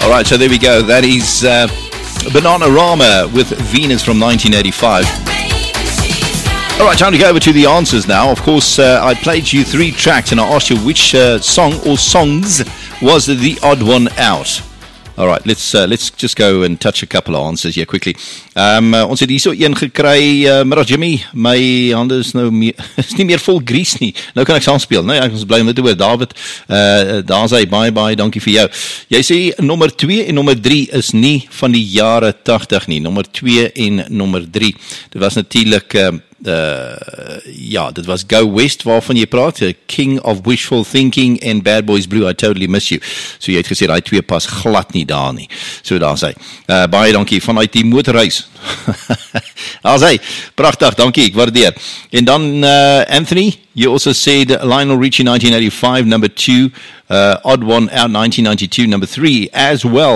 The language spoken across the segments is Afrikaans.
Alright, so there we go. That is Bananarama with Venus from 1985. Alright, time to go over to the answers now. Of course, I played you 3 tracks and I asked you which song or songs was the odd one out. Alright, let's just go and touch a couple of answers here quickly. Ons het hier so een gekry, middag Jimmy, my hande is nou is nie meer vol grease nie. Nou kan ek saam speel. Nou ja, ek is bly om dit te hoor. David, daar is hy, baie dankie vir jou. Jy sê nommer 2 en nommer 3 is nie van die jare 80 nie. Nommer 2 en nommer 3. Dit was natuurlik ja, dit was Go West waarvan jy praat, King of Wishful Thinking en Bad Boys Blue, I Totally Miss You. So jy het gesê, die 2 pas glad nie daar nie. So daar is hy. Baie dankie vanuit die motorhuis. Daar is hy. Prachtig, dankie, ek waardeer. En dan Anthony, you also said Lionel Richie 1985, number 2, Odd One Out 1992, number 3 as well,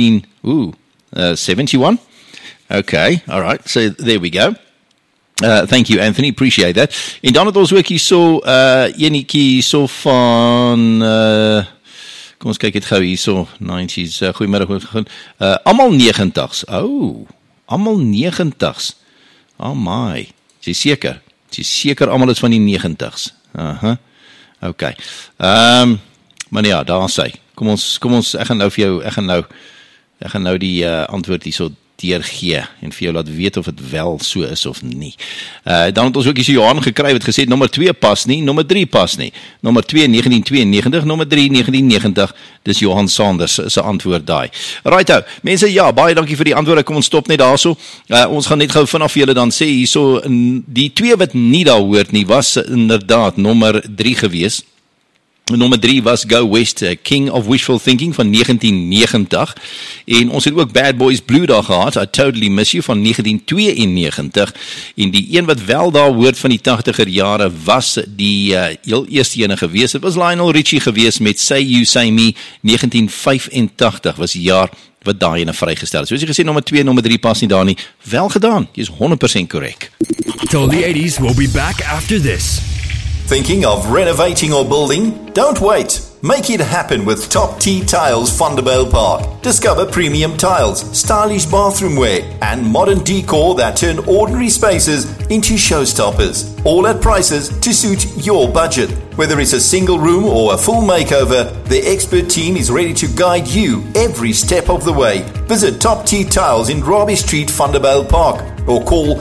1971. Okay, all right, so there we go. Thank you, Anthony. Appreciate that. En dan het ons ook hier so, enetjie so van, kom ons kyk het gou hier so, 90s, goeiemiddag, allemaal 90s. Oh, allemaal 90s. Oh my. Is jy seker allemaal is van die 90s. Okay. Maar ja, daar is hy. Kom ons, ek gaan nou vir jou, ek gaan nou die antwoord hier so deurgee en vir jou laat weet of het wel so is of nie. Dan het ons ook hier so Johan gekry wat gesê nommer 2 pas nie, nommer 3 pas nie. Nommer 2 1992, nommer 3 1990. Dis Johan Sanders se antwoord daai. Righto. Mense, ja, baie dankie vir die antwoorde. Kom ons stop net daarso. Ons gaan net gou vanaf julle dan sê hierso die 2 wat nie daar hoort nie was inderdaad nommer 3 gewees. Nommer 3 was Go West, King of Wishful Thinking van 1990 en ons het ook Bad Boys Blue daar gehad, I Totally Miss You van 1992 en die een wat wel daar hoort van die 80er jare was die heel eerste ene gewees, het was Lionel Richie gewees met Say You Say Me 1985 was die jaar wat daai ene vrygestel is. Soos jy gesê, nommer 2 nommer 3 pas nie daar nie, wel gedaan, jy is 100% correct. Till the 80s, we'll be back after this. Thinking of renovating or building? Don't wait. Make it happen with Top T Tiles Vanderbijl Park. Discover premium tiles, stylish bathroomware, and modern decor that turn ordinary spaces into showstoppers. All at prices to suit your budget. Whether it's a single room or a full makeover, the expert team is ready to guide you every step of the way. Visit Top T Tiles in Robbie Street, Vanderbijl Park, or call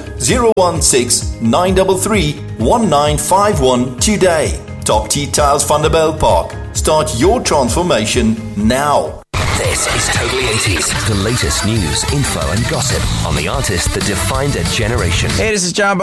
016-933-1951 today. Top T Tiles Vanderbijl Park. Start your transformation now. This is Totally 80s. The latest news, info and gossip on the artists that defined a generation. Hey, this is John